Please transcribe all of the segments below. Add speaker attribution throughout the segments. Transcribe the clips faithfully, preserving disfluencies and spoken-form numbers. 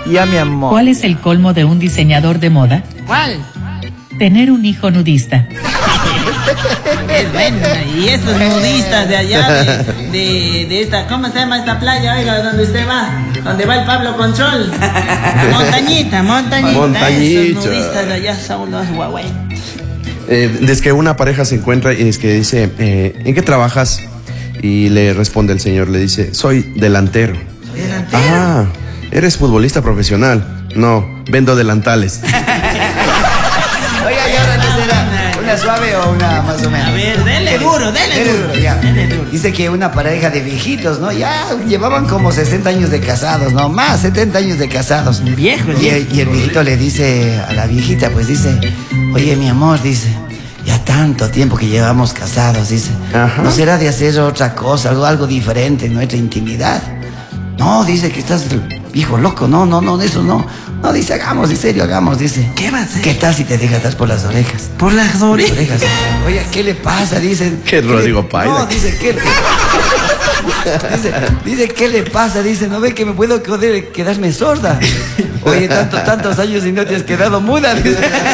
Speaker 1: Ya, mi amor.
Speaker 2: ¿Cuál es el colmo de un diseñador de moda?
Speaker 3: ¿Cuál?
Speaker 2: Tener un hijo nudista.
Speaker 3: Es bueno, y esos nudistas de allá, de, de, de esta, ¿cómo se llama esta playa, oiga, donde usted va? Donde va el Pablo Control. Montañita, montañita.
Speaker 4: Montañita.
Speaker 3: Esos nudistas de allá son los Huawei.
Speaker 4: Eh, desde que una pareja se encuentra y es que dice, eh, ¿en qué trabajas? Y le responde el señor, le dice, soy delantero.
Speaker 3: ¿Soy delantero?
Speaker 4: Ah, ¿eres futbolista profesional? No, vendo delantales.
Speaker 1: Oiga, ¿y ahora qué será? ¿Una suave o una más o menos?
Speaker 3: A ver, dele duro, dele,
Speaker 1: Dele
Speaker 3: duro.
Speaker 1: duro, ya.
Speaker 3: Dele duro.
Speaker 1: Dice que una pareja de viejitos, ¿no? Ya llevaban como sesenta años de casados, ¿no? Más, setenta años de casados.
Speaker 3: Viejo,
Speaker 1: Y el, y el viejito le dice a la viejita, pues dice, oye, mi amor, dice, ya tanto tiempo que llevamos casados, dice,
Speaker 4: Ajá.
Speaker 1: ¿no será de hacer otra cosa, algo, algo diferente en nuestra intimidad? No, dice que estás viejo loco, no, no, no, eso no. No, dice, hagamos, en serio, hagamos, dice.
Speaker 3: ¿Qué va a hacer?
Speaker 1: ¿Qué tal si te dejas dar por las orejas?
Speaker 3: Por las orejas.
Speaker 1: Orejas. Oye, ¿qué le pasa? Dicen.
Speaker 4: ¿Qué, Rodrigo
Speaker 1: le-
Speaker 4: Paida?
Speaker 1: No, dice, ¿qué le... dice, dice, ¿qué le pasa? Dice, ¿no ve que me puedo poder quedarme sorda? Oye, tanto, tantos años y no te has quedado muda. Dice.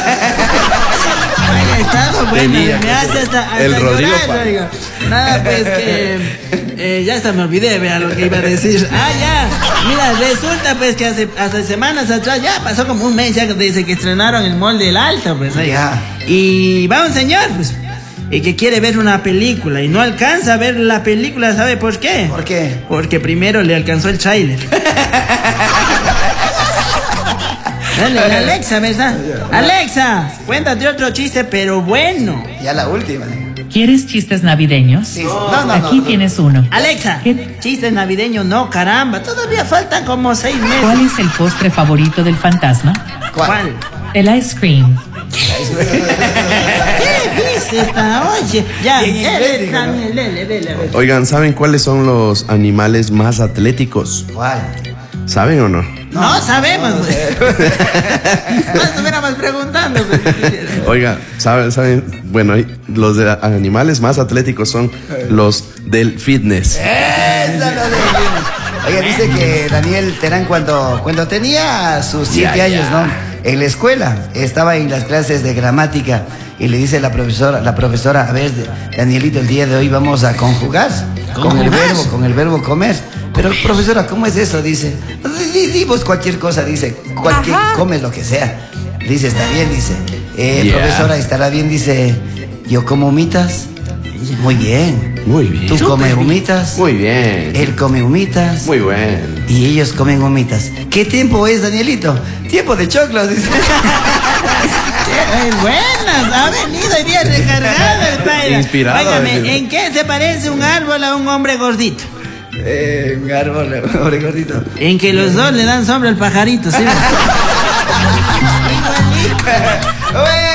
Speaker 3: Haya estado bueno,
Speaker 4: Tenía
Speaker 3: me
Speaker 4: que
Speaker 3: hace
Speaker 4: ser.
Speaker 3: hasta, hasta
Speaker 4: El Rodrigo
Speaker 3: llorar,
Speaker 4: Pa-
Speaker 3: Rodrigo. Nada, pues que eh, ya hasta me olvidé, vea lo que iba a decir. Ah, ya, mira, resulta pues que hace, hace semanas atrás, ya pasó como un mes ya desde que estrenaron el Mall del Alto, pues. ahí.
Speaker 1: Ya.
Speaker 3: Y va un señor, pues, y que quiere ver una película y no alcanza a ver la película, ¿sabe por qué?
Speaker 1: ¿Por qué?
Speaker 3: Porque primero le alcanzó el tráiler. Dale, Alexa, ¿verdad? Alexa, cuéntate otro chiste, pero bueno.
Speaker 1: Ya la última.
Speaker 2: ¿Quieres chistes navideños?
Speaker 1: Sí, no, no, no,
Speaker 2: Aquí
Speaker 1: no.
Speaker 2: tienes uno.
Speaker 3: Alexa,
Speaker 2: ¿Qué?
Speaker 3: chistes navideños, no, caramba, todavía faltan como seis meses.
Speaker 2: ¿Cuál es el postre favorito del fantasma?
Speaker 1: ¿Cuál?
Speaker 2: El ice cream.
Speaker 3: ¿Qué dice esta? Oye, ya,
Speaker 1: Y en inglés,
Speaker 3: dele,
Speaker 1: digo, ¿no?
Speaker 3: Daniel, dele, dele, a ver.
Speaker 4: Oigan, ¿saben cuáles son los animales más atléticos?
Speaker 1: ¿Cuál?
Speaker 4: ¿Saben o no?
Speaker 3: No, sabemos, güey. No estuviéramos preguntando, güey.
Speaker 4: Oiga, ¿saben? ¿saben? Bueno, los de animales más atléticos son los del fitness.
Speaker 1: Eso lo de... Oiga, dice que Daniel Terán cuando, cuando tenía sus siete
Speaker 4: Ya,
Speaker 1: años,
Speaker 4: ya.
Speaker 1: ¿no? En la escuela, estaba en las clases de gramática y le dice la profesora, la profesora, a ver, Danielito, el día de hoy vamos a conjugar con el
Speaker 3: ¿Conjugar?
Speaker 1: verbo, con el verbo comer. Pero profesora, ¿cómo es eso? Dice, "Di- di vos cualquier cosa, dice, cualquier, comes lo que sea. Dice, está bien, dice. Eh,
Speaker 4: Yeah.
Speaker 1: Profesora, estará bien, dice, yo como humitas. Muy bien.
Speaker 4: Muy bien.
Speaker 1: Tú comes humitas.
Speaker 4: Muy bien.
Speaker 1: Él come humitas.
Speaker 4: Muy bueno.
Speaker 1: Y ellos comen humitas. ¿Qué tiempo es, Danielito? Tiempo de choclos, dice.
Speaker 3: Ay, buenas, ha venido hoy día recargado el padre.
Speaker 4: Inspirado,
Speaker 3: Óigame,
Speaker 4: dice.
Speaker 3: ¿en qué se parece un árbol a un hombre gordito?
Speaker 1: Eh, un árbol, hombre gordito.
Speaker 3: En que los dos le dan sombra al pajarito, ¿sí?
Speaker 1: Bueno.